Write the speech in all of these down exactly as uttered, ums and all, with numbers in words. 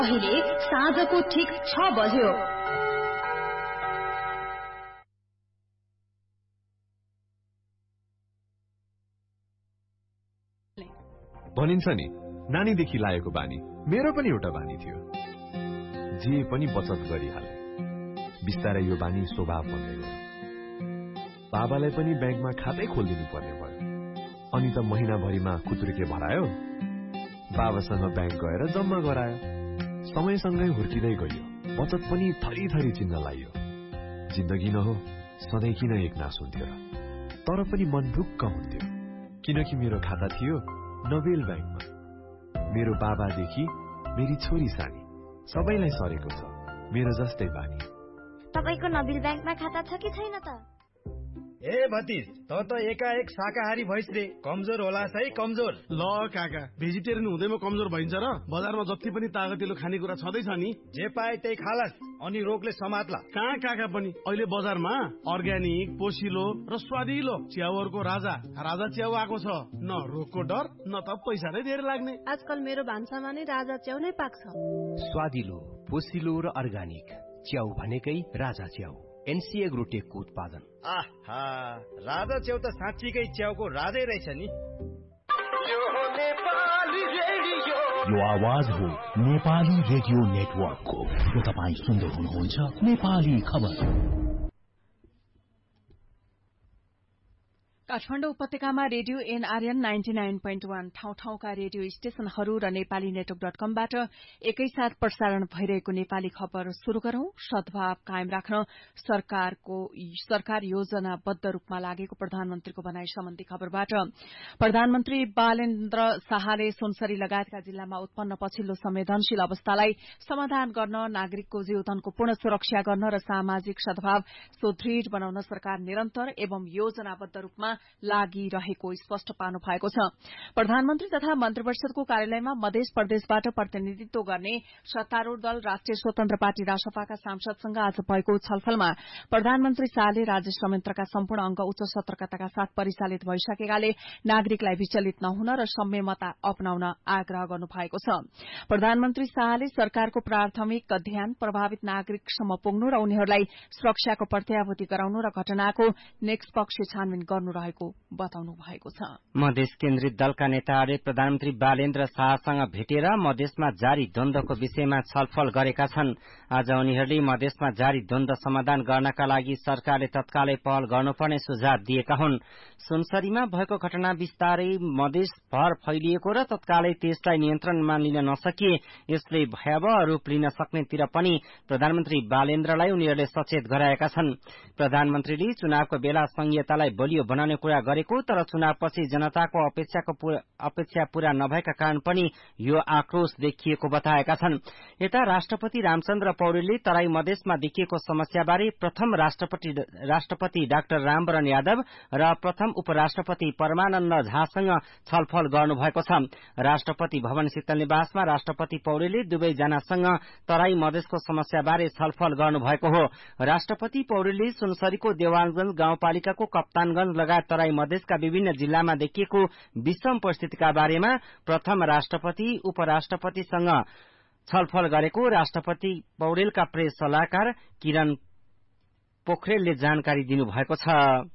अहिले साँझको ठिक छ बज्यो। भनिन्छ नि नानीदेखि लागेको बानी मेरो पनि एउटा बानी थियो, जे पनि बचत गरिहाले। बिस्तारै यो बानी स्वभाव बन्दै गयो। बाबालाई पनि ब्याङ्कमा खातै खोलिदिनु पर्ने भयो। अनि त महिनाभरिमा खुत्रुके भरायो, बाबासँग ब्याङ्क गएर जम्मा गरायो। समयसँगै हुर्किँदै गयो, बचत पनि थरी थरी चिन्न लाग्यो। जिन्दगी न हो सधैँ किन एक नास हुन्थ्यो र, तर पनि मन ढुक्क हुन्थ्यो, किनकि मेरो खाता थियो नोबेल ब्याङ्कमा। मेरो बाबादेखि मेरी छोरी सानी सबैलाई सरेको छ मेरो जस्तै बानी। तपाईको नोबेल ब्याङ्कमा खाता छ कि छैन त? ए भतिज, त त एकाएक शाकाहारी भइस रे, कमजोर होला है कमजोर। ल काका, भेजिटेरियन हुँदैमा कमजोर भइन्छ र? बजारमा जति पनि तागतिलो खानेकुरा छँदैछ नि, जे पाए त्यही खालास, अनि रोगले समात्ला। कहाँ काका पनि अहिले बजारमा अर्ग्यानिक, पोसिलो र स्वादिलो च्याउहरूको राजा राजा च्याउ आएको छ। न रोगको डर न त पैसा नै धेरै लाग्ने। आजकल मेरो भान्सामा नै राजा च्याउ नै पाक्छ। स्वादिलो, पोसिलो र अर्ग्यानिक च्याउ भनेकै राजा च्याउ, एनसी एग्रोटेकको उत्पादन। आहा, राजा च्याउ त साँच्चीकै च्याउको राजै रहेछ नि। यो आवाज हो नेपाली रेडियो नेटवर्कको। र तपाईँ सुन्दै हुनुहुन्छ नेपाली खबर। काठमाडौँ उपत्यकामा radio NRN ninety nine point one ठाउँ ठाउँका रेडियो स्टेशनहरू र नेपाली नेटवर्क डट कमबाट एकैसाथ प्रसारण भइरहेको नेपाली खबर शुरू गरौं। सद्भाव कायम राख्न सरकारको सरकार योजनाबद्ध रूपमा लागेको प्रधानमन्त्रीको भनाई सम्बन्धी खबरबाट प्रधानमन्त्री बालेन्द्र शाहले सुनसरी लगायतका जिल्लामा उत्पन्न पछिल्लो संवेदनशील अवस्थालाई समाधान गर्न, नागरिकको जीवनको पूर्ण सुरक्षा गर्न र सामाजिक सद्भाव सुदृढ़ बनाउन सरकार निरन्तर एवं योजनाबद्ध रूपमा लागिरहेको स्पष्ट पार्नु भएको छ। प्रधानमन्त्री तथा मन्त्रिपरिषदको कार्यालयमा मध्य प्रदेशबाट प्रतिनिधित्व गर्ने सत्तारूढ़ दल राष्ट्रिय स्वतन्त्र पार्टी रासपाका सांसदसँग आज भएको छलफलमा प्रधानमन्त्री शाहले राज्य संयन्त्रका सम्पूर्ण अंग उच्च सतर्कताका साथ परिचालित भइसकेकाले नागरिकलाई विचलित नहुन र संयमता अपनाउन आग्रह गर्नु भएको छ। प्रधानमन्त्री शाहले सरकारको प्राथमिक ध्यान प्रभावित नागरिकसम्म पुग्नु र उनीहरूलाई सुरक्षाको प्रत्याभूति गराउनु र घटनाको निष्पक्ष छानबिन गर्नु रहेको बताउनु भएको छ। मधेस केन्द्रित दलका नेताहरूले प्रधानमन्त्री बालेन्द्र शाहसँग भेटेर मधेसमा जारी द्वन्द्वको विषयमा छलफल गरेका छन्। आज उनीहरूले मधेसमा जारी द्वन्द्व समाधान गर्नका लागि सरकारले तत्कालै पहल गर्नुपर्ने सुझाव दिएका हुन्। सुनसरीमा भएको घटना विस्तारै मधेसभर फैलिएको र तत्कालै त्यसलाई नियन्त्रणमा लिन नसकिए यसले भयावह रूप लिन सक्नेतिर पनि प्रधानमन्त्री बालेन्द्रलाई उनीहरूले सचेत गराएका छन्। प्रधानमन्त्रीले चुनावको बेला संघीयतालाई बलियो बनाउने कुरा गरेको, तर चुनावपछि जनताको अपेक्षाको अपेक्षा पूरा नभएका कारण पनि यो आक्रोश देखिएको बताएका छन्। यता राष्ट्रपति रामचन्द्र पौडेलले तराई मधेसमा देखिएको समस्याबारे प्रथम राष्ट्रपति राष्ट्रपति डाक्टर रामवरण यादव र प्रथम उपराष्ट्रपति परमानन्द झासँग छलफल गर्नुभएको छ। राष्ट्रपति भवन शीतल निवासमा राष्ट्रपति पौडेलले दुवैजनासँग तराई मधेसको समस्याबारे छलफल गर्नुभएको हो। राष्ट्रपति पौडेलले सुनसरीको देवानगंज गाउँपालिकाको कप्तानगंज लगायत तराई मधेसका विभिन्न जिल्लामा देखिएको विषम परिस्थितिका बारेमा प्रथम राष्ट्रपति उपराष्ट्रपतिसँग छलफल गरेको राष्ट्रपति पौडेलका प्रेस सल्लाहकार किरण पोखरेलले जानकारी दिनुभएको छ।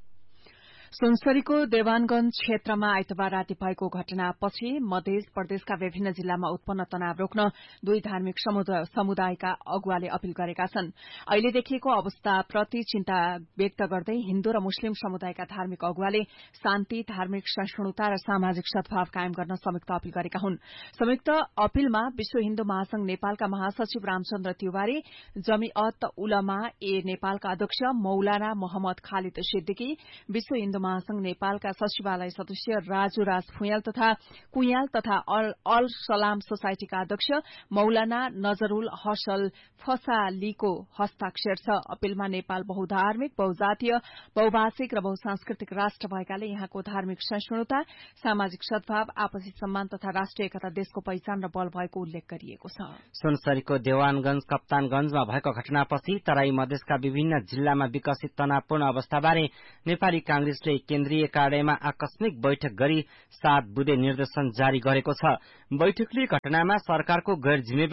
सुनसरीको देवानगंज क्षेत्रमा आइतबार राति भएको घटनापछि मध्य प्रदेशका विभिन्न जिल्लामा उत्पन्न तनाव रोक्न दुई धार्मिक समुदायका अगुवाले अपील गरेका छन्। अहिले देखिएको अवस्थाप्रति चिन्ता व्यक्त गर्दै हिन्दू र मुस्लिम समुदायका धार्मिक अगुवाले शान्ति, धार्मिक सहिष्णुता र सामाजिक सद्भाव कायम गर्न संयुक्त अपील गरेका हुन्। संयुक्त अपीलमा विश्व हिन्दू महासंघ नेपालका महासचिव रामचन्द्र तिवारी, जमिअत उलमा ए नेपालका अध्यक्ष मौलाना मोहम्मद खालिद सिद्दिकी, विश्व हिन्दू महासंघ नेपालका सचिवालय सदस्य राजु राज फुयाल तथा कुयाल तथा अल सलाम सोसाइटीका अध्यक्ष मौलाना नजरुल हसल फसालीको हस्ताक्षर छ। अपीलमा नेपाल बहुधार्मिक, बहुजातीय, बहुभाषिक र बहुसांस्कृतिक राष्ट्र भएकाले यहाँको धार्मिक सहिष्णुता, सामाजिक सद्भाव, आपसी सम्मान तथा राष्ट्रिय एकता देशको पहिचान र बल भएको उल्लेख गरिएको छ। सुनसरीको देवानगंज कप्तानगंजमा भएको घटनापछि तराई मधेसका विभिन्न जिल्लामा विकसित तनावपूर्ण अवस्थाबारे नेपाली कांग्रेसले केन्द्रीय कार्यालयमा आकस्मिक बैठक गरी सात बुँदे निर्देशन जारी गरेको छ। बैठकले घटनामा सरकारको गैर जिम्मेवार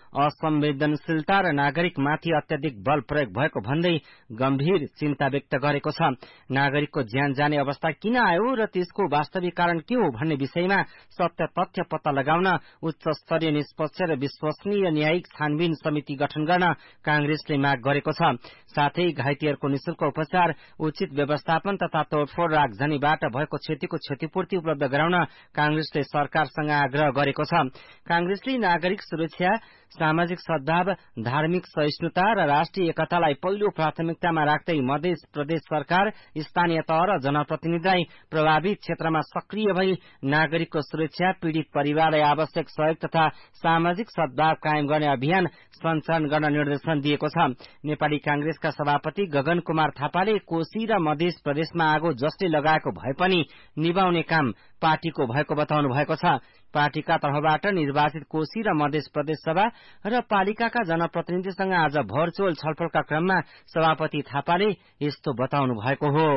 असंवेदनशीलता र नागरिकमाथि अत्याधिक बल प्रयोग भएको भन्दै गम्भीर चिन्ता व्यक्त गरेको छ। नागरिकको ज्यान जाने अवस्था किन आयो र त्यसको वास्तविक कारण के हो भन्ने विषयमा सत्य तथ्य पत्ता लगाउन उच्च स्तरीय निष्पक्ष र विश्वसनीय न्यायिक छानबिन समिति गठन गर्न कांग्रेसले माग गरेको छ। साथै घाइतेहरूको निशुल्क उपचार, उचित व्यवस्थापन तथा तोडफोड र आगजनीबाट भएको क्षतिको क्षतिपूर्ति उपलब्ध गराउन कांग्रेसले सरकारसँग आग्रह गरेको छ। कांग्रेसले नागरिक सुरक्षा, सामाजिक सद्भाव, धार्मिक सहिष्णुता र राष्ट्रिय एकतालाई पहिलो प्राथमिकतामा राख्दै मध्य प्रदेश सरकार, स्थानीय तह र जनप्रतिनिधिलाई प्रभावित क्षेत्रमा सक्रिय भई नागरिकको सुरक्षा, पीड़ित परिवारलाई आवश्यक सहयोग तथा सामाजिक सद्भाव कायम गर्ने अभियान सञ्चालन गर्न निर्देशन दिएको छ। नेपाली कांग्रेसका सभापति गगन कुमार थापाले कोशी र मध्य प्रदेशमा आगो जसले लगाएको भए पनि निभाउने काम पार्टीको भएको बताउनु भएको छ। पार्टीका तर्फबाट निर्वाचित कोशी र मध्य प्रदेश सभा र पालिकाका जनप्रतिनिधिसँग आज भर्चुअल छलफलका क्रममा सभापति थापाले यस्तो बताउनु भएको हो।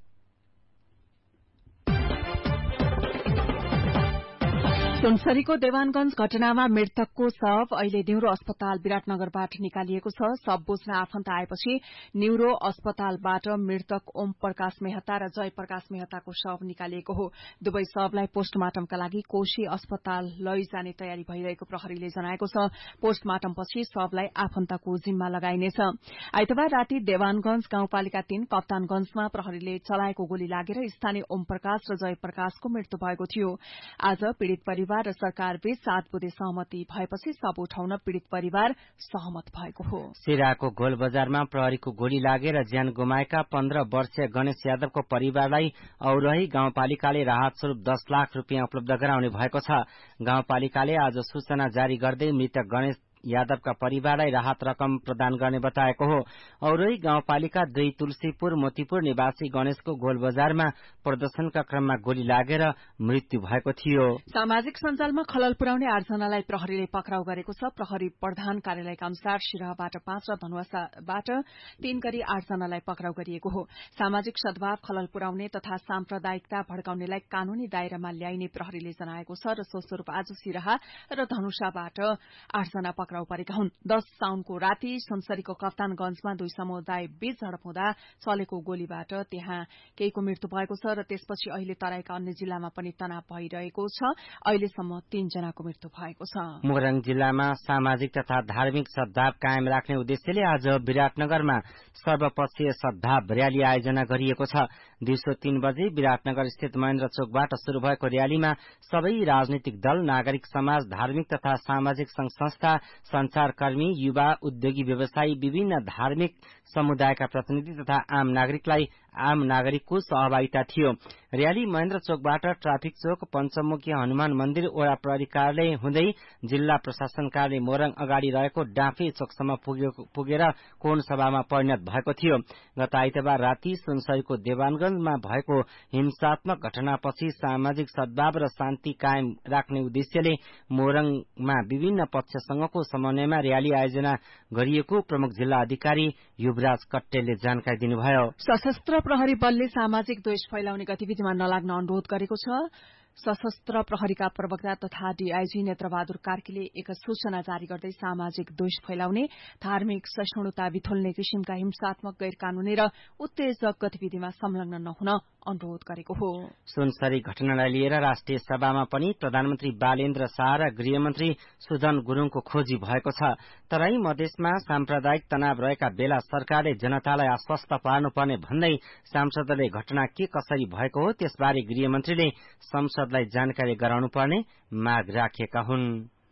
सुनसरीको देवानगंज घटनामा मृतकको शव अहिले न्यूरो अस्पताल विराटनगरबाट निकालिएको छ। शव बोच्न आफन्त आएपछि न्यूरो अस्पतालबाट मृतक ओम प्रकाश मेहता र जय प्रकाश मेहताको शव निकालिएको हो। दुवै शवलाई पोस्टमार्टमका लागि कोशी अस्पताल लैजाने तयारी भइरहेको प्रहरीले जनाएको छ। पोस्टमार्टमपछि शवलाई आफन्तको जिम्मा लगाइनेछ। आइतबार राति देवानगंज गाउँपालिका तीन कप्तानगंजमा प्रहरीले चलाएको गोली लागेर स्थानीय ओम प्रकाश र जय प्रकाशको मृत्यु भएको थियो। आज पीड़ित परिवार र सरकार बीच सात बुधे सहमति भएपछि शव उठाउन पीड़ित परिवार सहमत भएको हो। सिराको गोल बजारमा प्रहरीको गोली लागेर ज्यान गुमाएका पन्ध्र वर्षीय गणेश यादवको परिवारलाई औरही गाउँपालिकाले राहत स्वरूप दस लाख रूपियाँ उपलब्ध गराउने भएको छ। गाउँपालिकाले आज सूचना जारी गर्दै मृतक गणेश यादवका परिवारलाई राहत रकम प्रदान गर्ने बताएको हो। औरही गाउँपालिका दुई तुलसीपुर मोतीपुर निवासी गणेशको गोल बजारमा प्रदर्शनका क्रममा गोली लागेर मृत्यु भएको थियो। सामाजिक सञ्जालमा खलल पुर्याउने आठजनालाई प्रहरीले पक्राउ गरेको छ। प्रहरी प्रधान कार्यालयका अनुसार सिराहाबाट पाँच र धनुवाबाट तीन गरी आठजनालाई पक्राउ गरिएको हो। सामाजिक सद्भाव खलल पुर्याउने तथा साम्प्रदायिकता भड्काउनेलाई कानूनी दायरामा ल्याइने प्रहरीले जनाएको छ र स्वस्वरूप आज सिराहा र धनुषाबाट आठजना पक्राउ परेका हुन्। दस साउनको राति सुनसरीको कप्तानगंजमा दुई समुदाय बीच झडप हुँदा चलेको गोलीबाट त्यहाँ केहीको मृत्यु भएको छ र त्यसपछि अहिले तराईका अन्य जिल्लामा पनि तनाव भइरहेको छ। अहिलेसम्म तीनजनाको मृत्यु भएको छ। मोरङ जिल्लामा सामाजिक तथा धार्मिक सद्भाव कायम राख्ने उद्देश्यले आज विराटनगरमा सर्वपक्षीय सद्भाव रयाली आयोजना गरिएको छ। दिउँसो तीन बजे विराटनगर स्थित महेन्द्र चोकबाट शुरू भएको रयालीमा सबै राजनीतिक दल, नागरिक समाज, धार्मिक तथा सामाजिक संघ संस्था, संचारकर्मी, युवा, उद्योगी, व्यवसायी, विभिन्न धार्मिक समुदायका प्रतिनिधि तथा आम नागरिकलाई आम नागरिकको सहभागिता थियो। रयाली महेन्द्र चोकबाट ट्राफिक चोक, पञ्चमुखी हनुमान मन्दिर, वडा प्रहरी कार्यालय हुँदै जिल्ला प्रशासन कार्यालय मोरङ अगाडि रहेको डाँफे चोकसम्म पुगेर कोण सभामा परिणत भएको थियो। गत आइतबार राति सुनसरीको देवानगंजमा भएको हिंसात्मक घटनापछि सामाजिक सद्भाव र शान्ति कायम राख्ने उद्देश्यले मोरङमा विभिन्न पक्षसँगको समन्वयमा रयाली आयोजना गरिएको प्रमुख जिल्ला अधिकारी युवराज कट्टेलले जानकारी दिनुभयो। सशस्त्र प्रहरी बलले सामाजिक द्वेष फैलाउने गतिविधिमा नलाग्न अनुरोध गरेको छ। सशस्त्र प्रहरीका प्रवक्ता तथा डीआईजी नेत्रबहादुर कार्कीले एक सूचना जारी गर्दै सामाजिक द्वेष फैलाउने, धार्मिक सहिष्णुता बिथोल्ने किसिमका हिंसात्मक गैर कानूनी र उत्तेजक गतिविधिमा संलग्न नहुन अनुरोध गरेको हो। सुनसरी घटनालाई लिएर राष्ट्रिय सभामा पनि प्रधानमन्त्री बालेन्द्र शाह र गृहमन्त्री सुजन गुरूङको खोजी भएको छ। तराई मधेसमा साम्प्रदायिक तनाव रहेका बेला सरकारले जनतालाई आश्वस्त पार्नुपर्ने भन्दै सांसदले घटना के कसरी भएको हो त्यसबारे गृहमन्त्रीले संसदलाई जानकारी गराउनुपर्ने माग राखेका हुन्।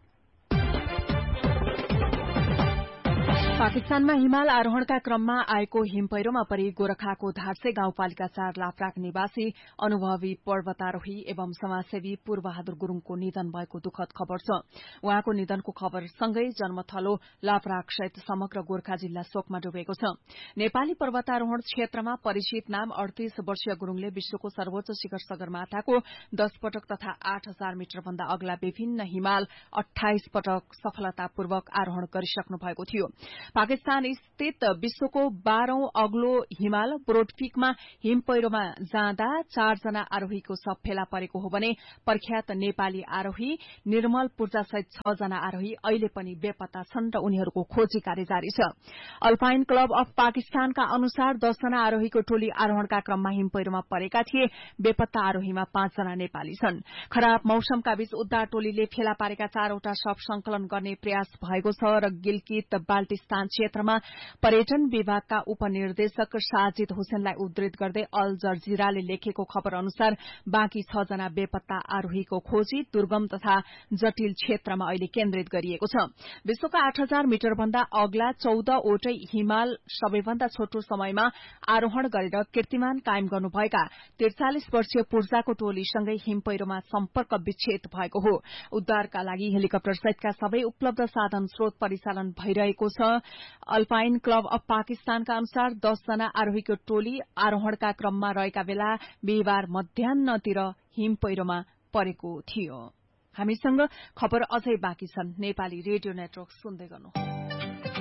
पाकिस्तानमा हिमाल आरोहणका क्रममा आएको हिम पहिरोमा परि गोरखाको धारसे गाउँपालिका चार लाप्राक निवासी अनुभवी पर्वतारोही एवं समाजसेवी पूर्वबहादुर गुरूङको निधन भएको दुःखद खबर छ। उहाँको निधनको खबरसँगै जन्मथलो लाप्राक सहित समग्र गोर्खा जिल्ला शोकमा डुबेको छ। नेपाली पर्वतारोहण क्षेत्रमा परिचित नाम अडतीस वर्षीय गुरूङले विश्वको सर्वोच्च शिखर सगरमाथाको दस पटक तथा आठ हजार मिटर भन्दा अग्ला विभिन्न हिमाल अठाइस पटक सफलतापूर्वक आरोहण गरिसक्नु भएको थियो। पाकिस्तान स्थित विश्वको बाह्रौं अग्लो हिमाल ब्रोडपीकमा हिम पहिरोमा जाँदा चारजना आरोहीको शव फेला परेको हो भने प्रख्यात नेपाली आरोही निर्मल पूर्जासहित छ जना आरोही अहिले पनि बेपत्ता छन् र उनीहरूको खोजी कार्य जारी छ। अल्पाइन क्लब अफ पाकिस्तानका अनुसार दसजना आरोहीको टोली आरोहणका क्रममा हिम पहिरोमा परेका थिए। बेपत्ता आरोहीमा पाँचजना नेपाली छन्। खराब मौसमका बीच उद्धार टोलीले फेला पारेका चारवटा शव संकलन गर्ने प्रयास भएको छ र गिलगित बाल्टिस्तान क्षेत्रमा पर्यटन विभागका उपनिर्देशक साजिद हुसेनलाई उद्धृत गर्दै अल जजिराले लेखेको खबर अनुसार बाँकी छ जना बेपत्ता आरोहीको खोजी दुर्गम तथा जटिल क्षेत्रमा अहिले केन्द्रित गरिएको छ। विश्वका आठ हजार मिटर भन्दा अग्ला चौधवटै हिमाल सबैभन्दा छोटो समयमा आरोहण गरेर कीर्तिमान कायम गर्नुभएका त्रिचालिस वर्षीय पूर्जाको टोलीसँगै हिम पहिरोमा सम्पर्क विच्छेद भएको हो। उद्धारका लागि हेलिकप्टर सहितका सबै उपलब्ध साधन स्रोत परिचालन भइरहेको छ। अल्पाइन क्लब अफ पाकिस्तानका अनुसार दसजना आरोहीको टोली आरोहणका क्रममा रहेका बेला बिहिबार मध्यान्हतिर हिम पहिरोमा परेको थियो। हामीसँग खबर अझै बाँकी छन्। नेपाली रेडियो नेटवर्क सुन्दै गर्नु।